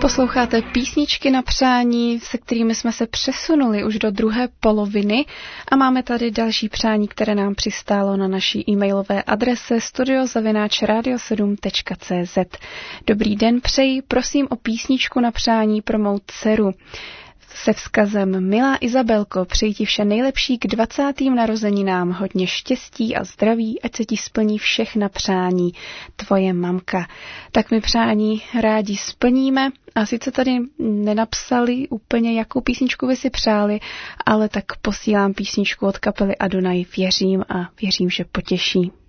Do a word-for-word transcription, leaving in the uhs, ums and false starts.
Posloucháte písničky na přání, se kterými jsme se přesunuli už do druhé poloviny a máme tady další přání, které nám přistálo na naší e-mailové adrese studio zavináč radio sedm tečka cé zet. Dobrý den přeji, prosím o písničku na přání pro mou dceru. Se vzkazem: Milá Izabelko, přeji ti vše nejlepší k dvacátým narozeninám, hodně štěstí a zdraví, ať se ti splní všechna přání, tvoje mamka. Tak my přání rádi splníme a sice tady nenapsali úplně, jakou písničku by si přáli, ale tak posílám písničku od kapely Adonai, věřím a věřím, že potěší.